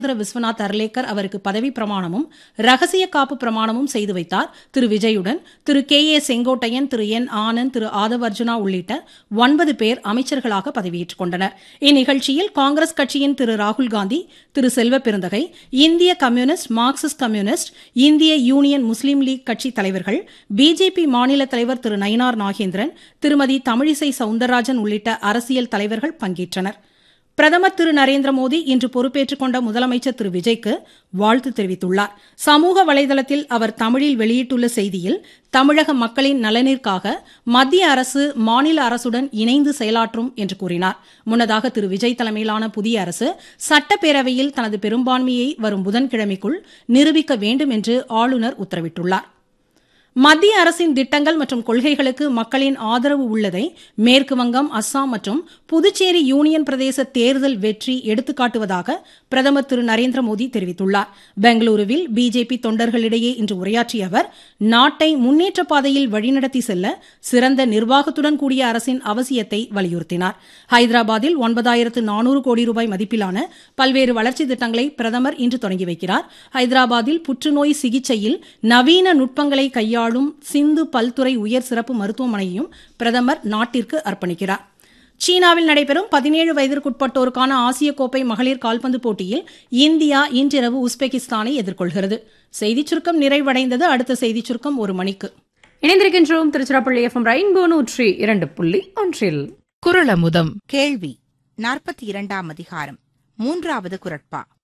விஸ்வநாத் அர்லேக்கர் அவருக்கு பதவி பிரமாணமும் ரகசிய காப்பு பிரமாணமும் செய்து வைத்தார். திரு விஜயுடன் திரு கே.ஏ. செங்கோட்டையன், திரு என். ஆனந்த், திரு ஆதவ் அர்ஜுனா உள்ளிட்ட 9 பேர் அமைச்சர்களாக பதவியேற்றுக் கொண்டனர். இந்நிகழ்ச்சியில் காங்கிரஸ் கட்சியின் திரு ராகுல்காந்தி, திரு செல்வ பெருந்தகை, இந்திய கம்யூனிஸ்ட், மார்க்சிஸ்ட் கம்யூனிஸ்ட், இந்திய யூனியன் முஸ்லீம் லீக் கட்சி தலைவர்கள், பிஜேபி மாநில தலைவர் திரு நயினார் நாகேந்திரன், திருமதி தமிழிசை சவுந்தரராஜன் உள்ளிட்ட அரசியல் தலைவர்கள் பங்கேற்றனர். பிரதமர் திரு நரேந்திர மோடி இன்று பொறுப்பேற்றுக் கொண்ட முதலமைச்சர் திரு விஜய்க்கு வாழ்த்து தெரிவித்துள்ளார். சமூக வலைதளத்தில் அவர் தமிழில் வெளியிட்டுள்ள செய்தியில், தமிழக மக்களின் நலனிற்காக மத்திய அரசு மாநில அரசுடன் இணைந்து செயலாற்றும் என்று கூறினார். முன்னதாக திரு விஜய் தலைமையிலான புதிய அரசு சட்டப்பேரவையில் தனது பெரும்பான்மையை வரும் புதன்கிழமைக்குள் நிரூபிக்க வேண்டும் என்று ஆளுநர் உத்தரவிட்டுள்ளார். மத்திய அரசின் திட்டங்கள் மற்றும் கொள்கைகளுக்கு மக்களின் ஆதரவு உள்ளதை மேற்குவங்கம், அஸ்ஸாம் மற்றும் புதுச்சேரி யூனியன் பிரதேச தேர்தல் வெற்றி எடுத்துக்காட்டுவதாக பிரதமர் திரு நரேந்திர மோடி தெரிவித்துள்ளார். பெங்களூருவில் பிஜேபி தொண்டர்களிடையே இன்று உரையாற்றிய அவர், நாட்டை முன்னேற்ற பாதையில் வழிநடத்தி செல்ல சிறந்த நிர்வாகத்துடன் கூடிய அரசின் அவசியத்தை வலியுறுத்தினார். ஹைதராபாத்தில் 9400 கோடி ரூபாய் மதிப்பிலான பல்வேறு வளர்ச்சி திட்டங்களை பிரதமர் இன்று தொடங்கி வைக்கிறார். ஹைதராபாத்தில் புற்றுநோய் சிகிச்சையில் நவீன நுட்பங்களை கையாளும் சிந்து பல்துறை உயர் சிறப்பு மருத்துவமனையையும் பிரதமர் நாட்டிற்கு அர்ப்பணிக்கிறார். சீனாவில் நடைபெறும் 17 வயதிற்குட்பட்டோருக்கான ஆசிய கோப்பை மகளிர் கால்பந்து போட்டியில் இந்தியா இன்றிரவு உஸ்பெகிஸ்தானை எதிர்கொள்கிறது. செய்திச் சுருக்கம் நிறைவடைந்தது. அடுத்த செய்திச் சுருக்கம் 1 மணிக்கு. இணைந்திருக்கின்றோம் திருச்சிராப்பள்ளி FM ரெயின்போ 102.1. குறளமுதம். கேள்வி 42ஆம் அதிகாரம் 3வது குறட்பா.